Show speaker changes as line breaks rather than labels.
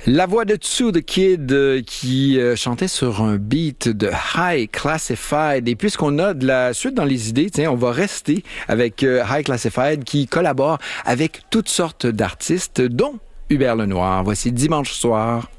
La voix de Tsu the Kid qui chantait sur un beat de High Classified. Et puisqu'on a de la suite dans les idées, tiens, on va rester avec High Classified qui collabore avec toutes sortes d'artistes, dont Hubert Lenoir. Voici Dimanche soir.